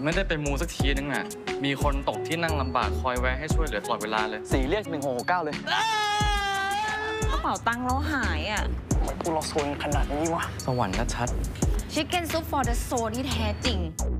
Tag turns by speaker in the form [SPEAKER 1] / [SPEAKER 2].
[SPEAKER 1] ไม่ได้ไปมูสักทีนึงอ่ะมีคนตกที่นั่งลำบากคอยแวะให้ช่วยเหลือตลอดเวลาเลย
[SPEAKER 2] 4เรียก1669เลย
[SPEAKER 3] กระเป๋าตังค์เราหายอ่ะ
[SPEAKER 2] ทำไมพวกเราโซนขนาดนี้วะ
[SPEAKER 1] สวรรค์ชัด
[SPEAKER 3] ชิคเก้นซุปฟอร์เดอะโซที่แท้จริง